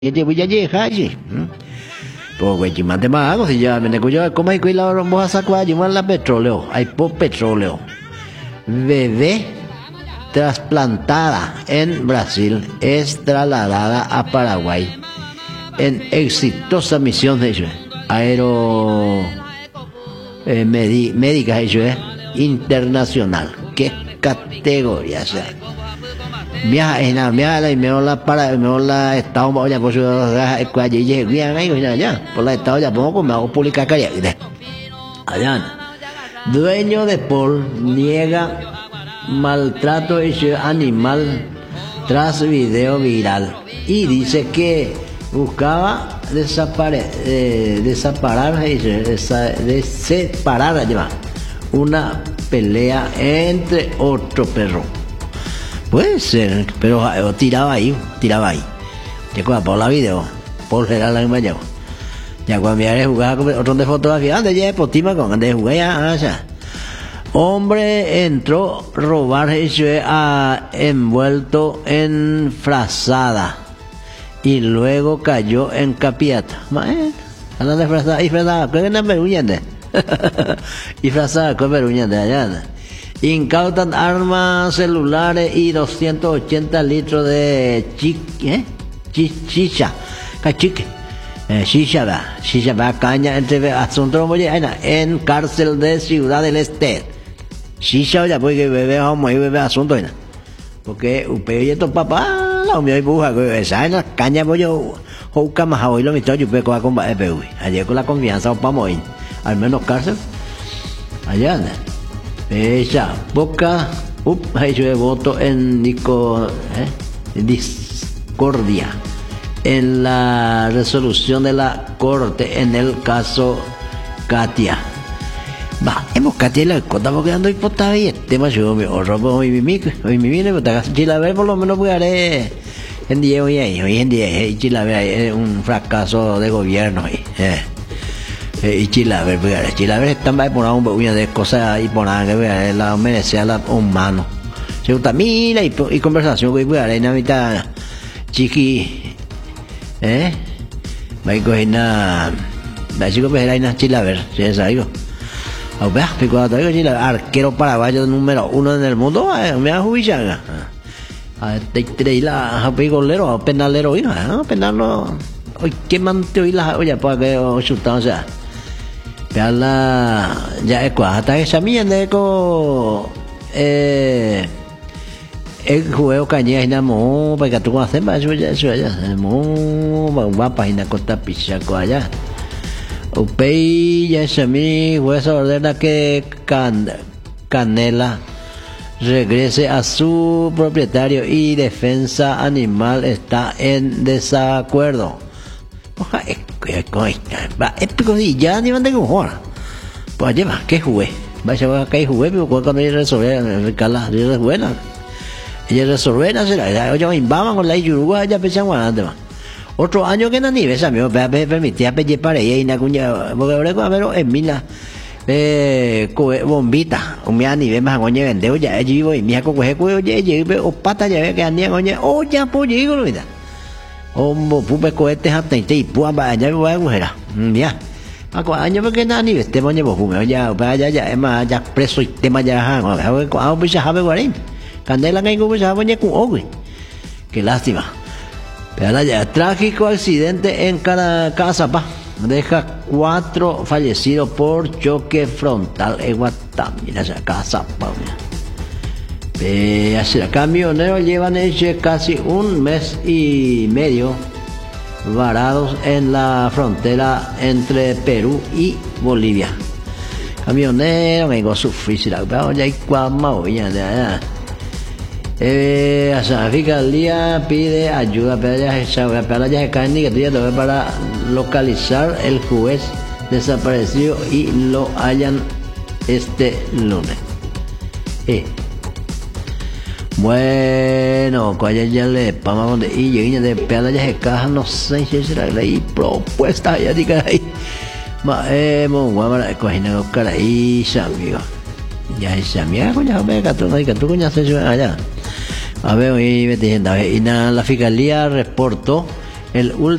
Este voy a llegar allí. Pues güey, más de más hago si ya me negocio como hay que la vamos a sacar llevar la petróleo, hay por petróleo. Bebé trasplantada en Brasil es trasladada a Paraguay en exitosa misión de ellos. Médica ellos internacional. ¿Qué categoría sea? Mía es nada, mía la mejor la estado más ya por su allí llegan ahí ya por la estado ya pongo me hago publicar calle allá dueño de Paul niega maltrato hecho animal tras video viral y dice que buscaba separar una pelea entre otro perro. Puede ser, pero tiraba ahí. Ya cuando por la video, por general la misma llevo. Ya cuando me jugaba con otro de fotografía, ande ya potima con ande jugué ya. Hombre entró a robar envuelto en frazada y luego cayó en capiata. Hablando de frazada, y frazada, ¿qué es la peruñante? Y frazada, ¿qué es peruñante allá? Incautan armas celulares y 280 litros de chicha, cachique, chicha va caña entre asunto en cárcel de Ciudad del Este. Chicha ya porque bebé vamos y bebé asunto porque upeo y esto papá la umio y buja esa en la caña voy yo o cama hoy lo misto yo peco a combatir peu ayer con la confianza vamos ir al menos cárcel allá anda. Ella, boca, hay yo voto en discordia en la resolución de la corte en el caso Katia. Va, hemos Katia la cosa porque ando hipotada y el tema yo me ahorro hoy mi pero Chile a ver por lo menos voy a haré en día hoy en día Chile a ver es un fracaso de gobierno ahí. Y Chilaver están para poner un poquito de cosas y poner la merece a la humano. Se gusta mira y conversación que voy a en la mitad chiqui va a coger una la chico pues era Chilaver si es algo a ver cuando digo Chilaver arquero paraguayo número 1 en el mundo me ha jubilado a te la golero penalero hija penalo hoy qué mante hoy la oye para que chuta o sea ya es hasta que se mía de el juego caña y namo para que tú haces más eso ya va página corta pichaco allá upei ya se mi hueso ordena que Canela regrese a su propietario y defensa animal está en desacuerdo. Épico y ya ni van de jugar. Pues lleva, ¿qué jugué? Vaya a caer jugué, pero cuando ella resolver, ella es buena. Ella resolver, oye, vamos con la Uruguay, ya pensamos antes más. Otro año que no ni ves, amigo, me permitía pedir para ella y una cuña, porque ahora pero en mina, bombita, un mía ni ve más coña vendeo, ya allí voy, mía coge cuello, oye, o pata ya ve que andía coña, o ya pues llego, lo vida. Hombo pupe cohetes hasta y pua vaya me voy a coger ya a año porque nada ni este moño pume ya es más ya preso y tema ya a pues ya sabe guarín candela que como ya moño con ogui qué lástima pero ya trágico accidente en Casapa deja 4 fallecidos por choque frontal en Guatamí esa Casapa así, camioneros llevan casi un mes y medio varados en la frontera entre Perú y Bolivia. Camioneros me digo sufrir ya hay cuama ya la fiscalía pide ayuda para ya carne que para localizar el juez desaparecido y lo hallan este lunes. Bueno, cuando ya le pagamos de y llegué de peada ya se caja no sé si será la propuesta ya diga ahí. Muy guapa cogina los caras y amigo. Ya esa mía coña me gato no que tú coña se allá. A ver y me diciendo y la fiscalía reportó el